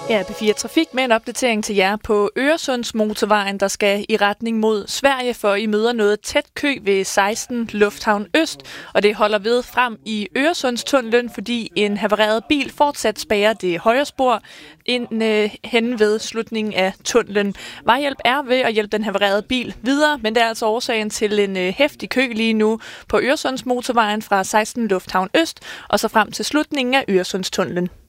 Ja, P4 Trafik med en opdatering til jer på Øresundsmotorvejen, der skal i retning mod Sverige, for I møder noget tæt kø ved 16 Lufthavn Øst, og det holder ved frem i Øresundstunnelen, fordi en havareret bil fortsat spærrer det højre spor ind hen ved slutningen af tunnelen. Vejhjælp er ved at hjælpe den havarerede bil videre, men det er altså årsagen til en heftig kø lige nu på Øresundsmotorvejen fra 16 Lufthavn Øst og så frem til slutningen af Øresundstunnelen.